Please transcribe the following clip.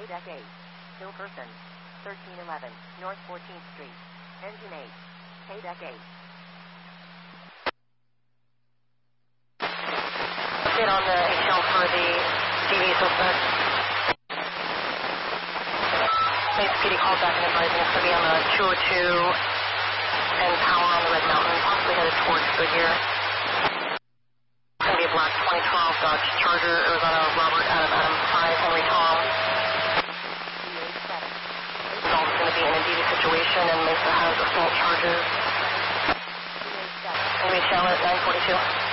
Deck 8. Hill Person. 1311 North 14th Street. Engine 8. Deck 8. Get on the HL for the TV suspect. Thanks, PD called back and advising it's going to be on the 202 and power on the Red Mountain, possibly headed towards Goodyear. It's going to be a black 2012 Dodge Charger, Arizona, Robert, Adam, 5, Henry, Tom. It's also going to be in a DD situation, and Mesa has assault charges. It's going to be Charlotte, 942.